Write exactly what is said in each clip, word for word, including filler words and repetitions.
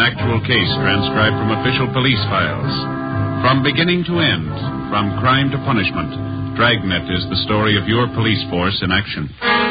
Actual case transcribed from official police files. From beginning to end, from crime to punishment, Dragnet is the story of your police force in action.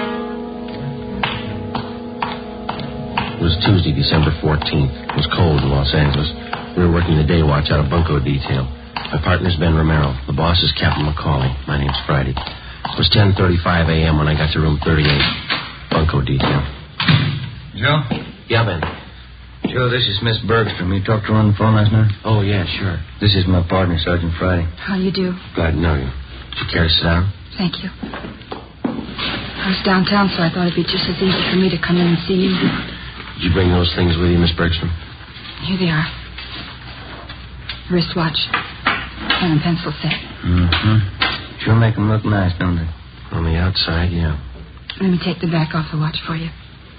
It was Tuesday, December fourteenth. It was cold in Los Angeles. We were working the day watch out of bunco detail. My partner's Ben Romero. The boss is Captain McCauley. My name's Friday. It was ten thirty-five a.m. when I got to room thirty-eight. Bunco detail. Joe? Yeah, Ben. Joe, this is Miss Bergstrom. You talked to her on the phone last night? Oh, yeah, sure. This is my partner, Sergeant Friday. How you do? Glad to know you. Would you care to sit down? Thank you. I was downtown, so I thought it'd be just as easy for me to come in and see you. Did you bring those things with you, Miss Bergstrom? Here they are. Wristwatch. Pen and pencil set. Mm-hmm. Sure make them look nice, don't they? On the outside, yeah. Let me take the back off the watch for you.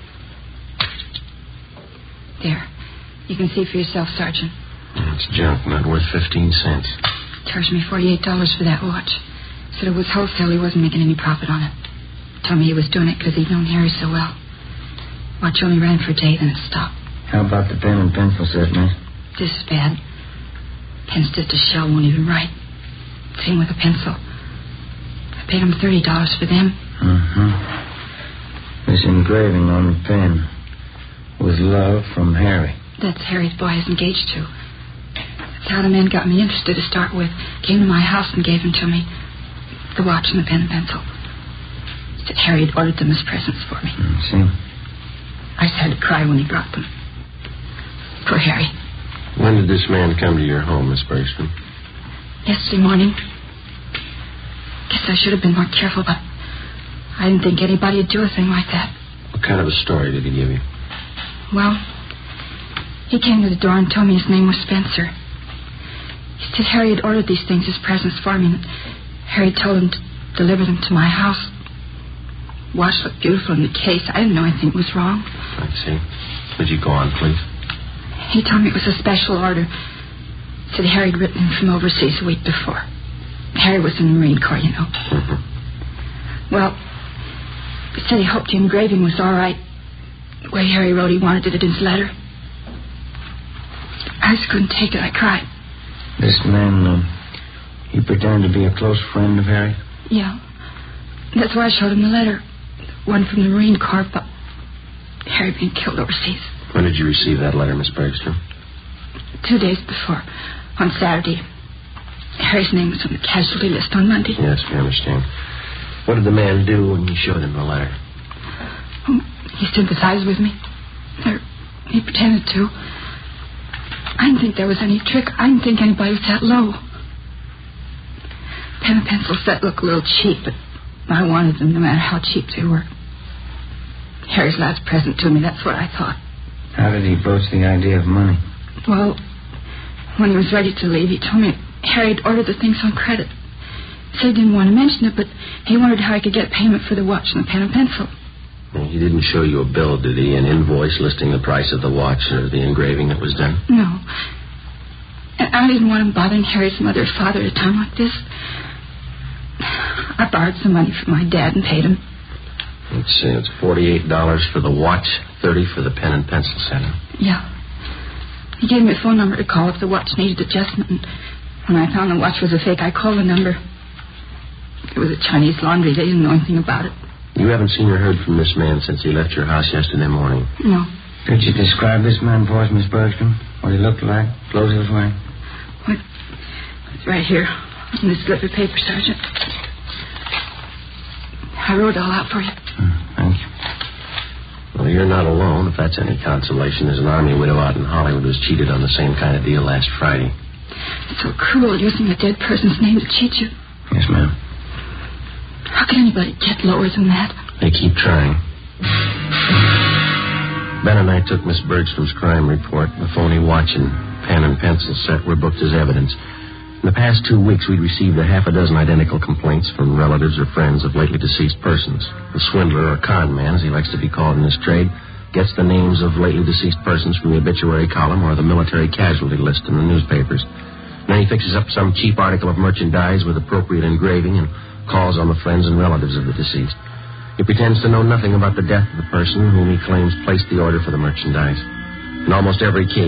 There. You can see for yourself, Sergeant. Yeah, it's junk, not worth fifteen cents. Charged me forty-eight dollars for that watch. Said it was wholesale. He wasn't making any profit on it. Told me he was doing it because he'd known Harry so well. Watch only ran for a day, then it stopped. How about the pen and pencil set, miss? This is bad. Pen stitched to shell won't even write. Same with a pencil. I paid him thirty dollars for them. Mm-hmm. This engraving on the pen. With love from Harry. That's Harry's boy he's engaged to. That's how the man got me interested to start with. Came to my house and gave them to me. The watch and the pen and pencil. Said Harry had ordered them as presents for me. Mm, see? I just had to cry when he brought them. Poor Harry. When did this man come to your home, Miss Bergstrom? Yesterday morning. Guess I should have been more careful, but I didn't think anybody would do a thing like that. What kind of a story did he give you? Well, he came to the door and told me his name was Spencer. He said Harry had ordered these things as presents for me, and Harry told him to deliver them to my house. Watch looked beautiful in the case. I didn't know anything was wrong. I see. Would you go on, please? He told me it was a special order. Said Harry had written in from overseas a week before. Harry was in the Marine Corps, you know. Mm-hmm. Well, he said he hoped the engraving was all right. The way Harry wrote he wanted it in his letter. I just couldn't take it. I cried. This man, uh, he pretended to be a close friend of Harry? Yeah. That's why I showed him the letter. One from the Marine Corps about Harry being killed overseas. When did you receive that letter, Miss Bergstrom? Two days before. On Saturday. Harry's name was on the casualty list on Monday. Yes, we understand. What did the man do when you showed him the letter? Oh, he sympathized with me. Or he pretended to. I didn't think there was any trick. I didn't think anybody was that low. Pen and pencil set looked a little cheap, but I wanted them no matter how cheap they were. Harry's last present to me, that's what I thought. How did he broach the idea of money? Well, when he was ready to leave, he told me Harry had ordered the things on credit. He said he didn't want to mention it, but he wondered how he could get payment for the watch and the pen and pencil. Well, he didn't show you a bill, did he? An invoice listing the price of the watch or the engraving that was done? No. And I didn't want him bothering Harry's mother or father at a time like this. I borrowed some money from my dad and paid him. Let's see, it's forty-eight dollars for the watch, thirty dollars for the pen and pencil set. Yeah. He gave me a phone number to call if the watch needed adjustment. And when I found the watch was a fake, I called the number. It was a Chinese laundry. They didn't know anything about it. You haven't seen or heard from this man since he left your house yesterday morning? No. Could you describe this man for us, Miss Bergstrom? What he looked like? Clothes he was wearing? What? It's right here on this slip of paper, Sergeant. I wrote it all out for you. Mm, thank you. Well, you're not alone, if that's any consolation. There's an army widow out in Hollywood who was cheated on the same kind of deal last Friday. It's so cruel using a dead person's name to cheat you. Yes, ma'am. How can anybody get lower than that? They keep trying. Ben and I took Miss Bergstrom's crime report. The phony watch and pen and pencil set were booked as evidence. In the past two weeks, we'd received a half a dozen identical complaints from relatives or friends of lately deceased persons. The swindler, or con man, as he likes to be called in this trade, gets the names of lately deceased persons from the obituary column or the military casualty list in the newspapers. Then he fixes up some cheap article of merchandise with appropriate engraving and calls on the friends and relatives of the deceased. He pretends to know nothing about the death of the person whom he claims placed the order for the merchandise. In almost every case,